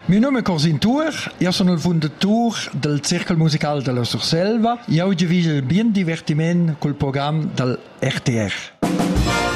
Mio nome è Corsin Tour, io sono il fondatore del Circle Musical della Surselva e oggi vi il bien divertimento col programma del RTR.